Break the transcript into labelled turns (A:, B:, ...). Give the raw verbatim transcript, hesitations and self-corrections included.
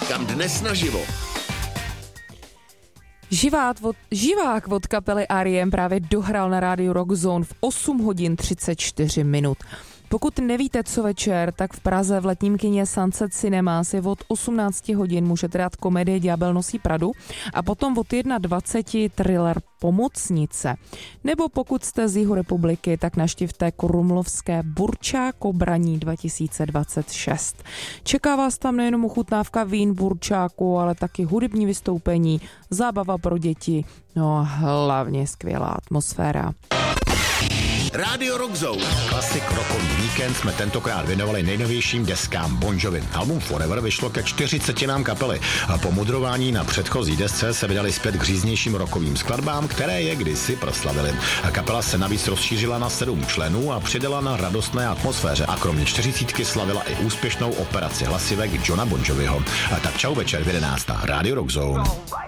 A: Říkám dnes naživo.
B: Živák od, živák od kapely R E M právě dohrál na rádiu Rock Zone v osm hodin třicet čtyři minut. Pokud nevíte, co večer, tak v Praze v letním kině Sunset Cinema si od osmnáct hodin můžete dát komedii Ďábel nosí Pradu a potom od dvacet jedna thriller Pomocnice. Nebo pokud jste z Jihu republiky, tak navštivte krumlovské Burčáko Braní dva tisíce dvacet šest. Čeká vás tam nejenom ochutnávka vín Burčáku, ale taky hudební vystoupení, zábava pro děti, no a hlavně skvělá atmosféra.
A: Rádio Rock Zone.
C: Klasik rockový víkend jsme tentokrát věnovali nejnovějším deskám Bon Jovi. Album Forever vyšlo ke čtyřicetinám kapely a po mudrování na předchozí desce se vydali zpět k říznějším rockovým skladbám, které je kdysi proslavili. Kapela se navíc rozšířila na sedm členů a přidala na radostné atmosféře a kromě čtyřicítky slavila i úspěšnou operaci hlasivek Johna Bon Joviho. A tak čau večer v jedenáct na Rádio Rock Zone.